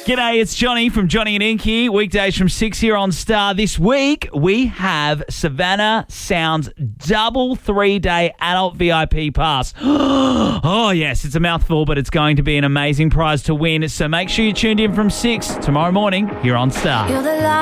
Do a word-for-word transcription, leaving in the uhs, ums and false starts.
G'day, it's Johnny from Johnny and Inky. Weekdays from six here on Star. This week, we have Savannah Sounds double three-day adult V I P pass. Oh, yes, it's a mouthful, but it's going to be an amazing prize to win. So make sure you're tuned in from six tomorrow morning here on Star.